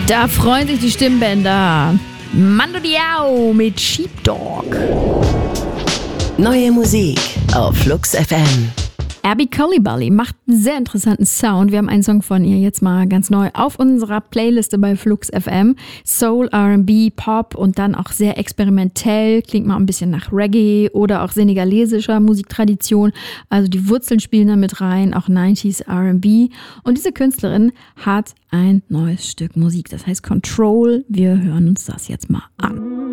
Da freuen sich die Stimmbänder. Mando Diao mit Sheepdog. Neue Musik auf Flux FM. Abby Coulibaly macht einen sehr interessanten Sound. Wir haben einen Song von ihr jetzt mal ganz neu auf unserer Playliste bei Flux FM. Soul, R&B, Pop und dann auch sehr experimentell. Klingt mal ein bisschen nach Reggae oder auch senegalesischer Musiktradition. Also die Wurzeln spielen da mit rein, auch 90s R&B. Und diese Künstlerin hat ein neues Stück Musik, das heißt Control. Wir hören uns das jetzt mal an.